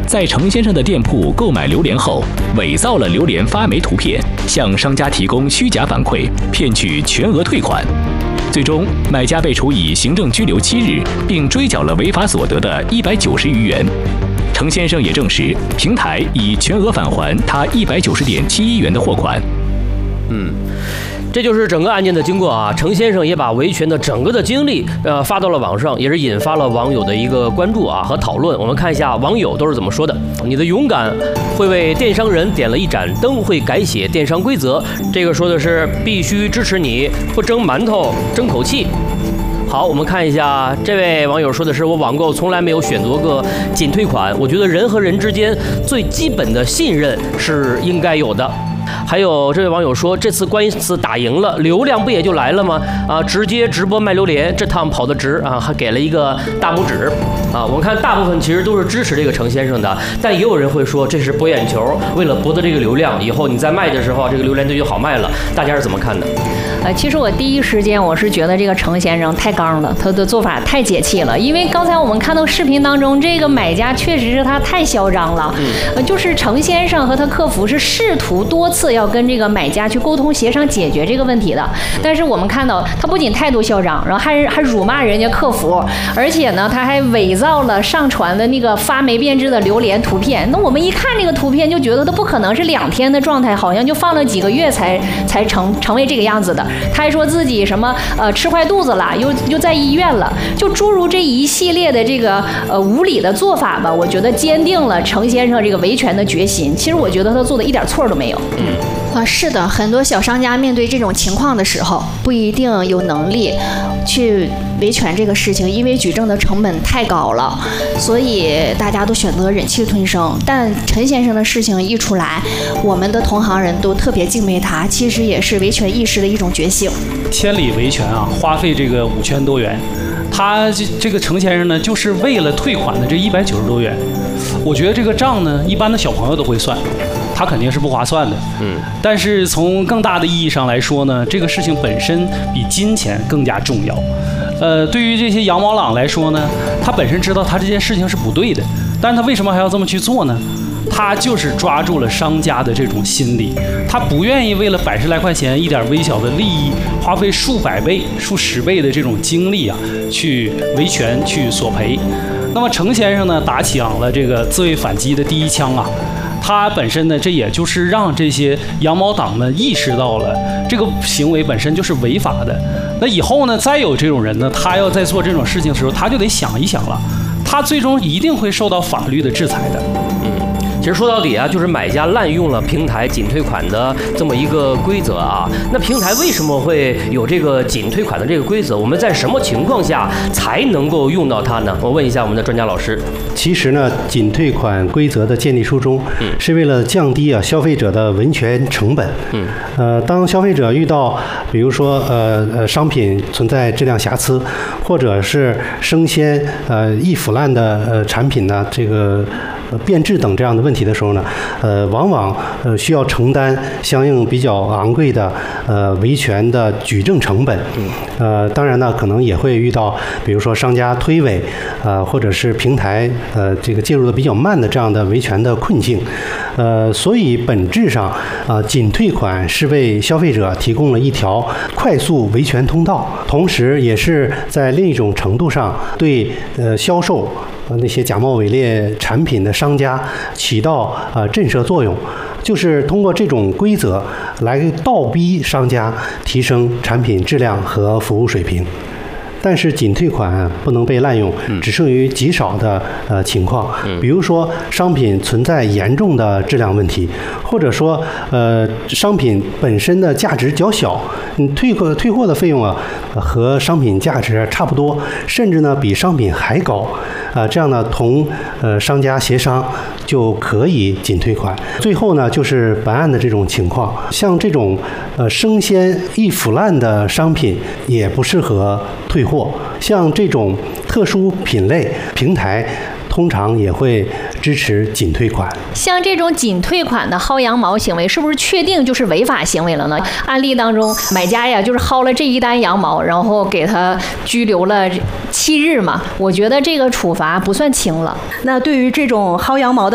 在程先生的店铺购买榴莲后，伪造了榴莲发霉图片，向商家提供虚假反馈，骗取全额退款。最终，买家被处以行政拘留7日，并追缴了违法所得的190余元。程先生也证实，平台已全额返还他190.71元的货款。 这就是整个案件的经过啊。程先生也把维权的整个的经历发到了网上，也是引发了网友的一个关注啊和讨论。我们看一下网友都是怎么说的：你的勇敢会为电商人点了一盏灯，会改写电商规则。这个说的是必须支持你，不蒸馒头争口气。好，我们看一下这位网友说的是：我网购从来没有选择过仅退款，我觉得人和人之间最基本的信任是应该有的。还有这位网友说，这次官司打赢了，流量不也就来了吗？直接直播卖榴莲，这趟跑得值啊！还给了一个大拇指啊！我们看大部分其实都是支持这个程先生的，但也有人会说这是博眼球，为了博得这个流量，以后你在卖的时候，这个榴莲就好卖了。大家是怎么看的？ 其实我第一时间我是觉得这个程先生太刚了，他的做法太解气了。因为刚才我们看到视频当中，这个买家确实是他太嚣张了，就是程先生和他客服是试图多次要跟这个买家去沟通协商解决这个问题的，但是我们看到他不仅态度嚣张，然后还辱骂人家客服，而且呢他还伪造了上传的那个发霉变质的榴莲图片。那我们一看这个图片就觉得他不可能是2天的状态，好像就放了几个月才成为这个样子的。他还说自己什么吃坏肚子了，又在医院了，就诸如这一系列的这个无理的做法吧，我觉得坚定了程先生这个维权的决心。其实我觉得他做的一点错都没有。 是的，很多小商家面对这种情况的时候，不一定有能力去维权这个事情，因为举证的成本太高了，所以大家都选择忍气吞声。但陈先生的事情一出来，我们的同行人都特别敬佩他，其实也是维权意识的一种觉醒。 千里维权啊，花费这个5千多元，他这个程先生呢，就是为了退款的这190多元。我觉得这个账呢，一般的小朋友都会算，他肯定是不划算的。但是从更大的意义上来说呢，这个事情本身比金钱更加重要。对于这些羊毛党来说呢，他本身知道他这件事情是不对的，但是他为什么还要这么去做呢？他就是抓住了商家的这种心理，他不愿意为了100来块钱一点微小的利益，花费数百倍、数十倍的这种精力啊，去维权、去索赔。那么程先生呢，打响了这个自卫反击的第一枪啊。他本身呢，这也就是让这些羊毛党们意识到了这个行为本身就是违法的。那以后呢，再有这种人呢，他要在做这种事情的时候，他就得想一想了，他最终一定会受到法律的制裁的。 其实说到底啊，就是买家滥用了平台仅退款的这么一个规则啊。那平台为什么会有这个仅退款的这个规则？我们在什么情况下才能够用到它呢？我问一下我们的专家老师。 其实呢，仅退款规则的建立初衷是为了降低消费者的维权成本。当消费者遇到比如说商品存在质量瑕疵，或者是生鲜易腐烂的产品呢，这个变质等这样的问题的时候呢，往往需要承担相应比较昂贵的维权的举证成本。当然呢，可能也会遇到比如说商家推诿或者是平台这个介入的比较慢的这样的维权的困境。所以本质上仅退款是为消费者提供了一条快速维权通道，同时也是在另一种程度上对销售那些假冒伪劣产品的商家起到震慑作用，就是通过这种规则来倒逼商家提升产品质量和服务水平。但是仅退款不能被滥用，只剩于极少的情况，比如说商品存在严重的质量问题，或者说商品本身的价值较小，退货的费用和商品价值差不多，甚至呢比商品还高。这样呢，同商家协商就可以仅退款。最后呢，就是本案的这种情况，像这种生鲜易腐烂的商品也不适合退货，像这种特殊品类，平台通常也会支持仅退款。 像这种仅退款的薅羊毛行为，是不是确定就是违法行为了呢？案例当中，买家呀就是薅了这一单羊毛，然后给他拘留了7日嘛。我觉得这个处罚不算轻了。 那对于这种薅羊毛的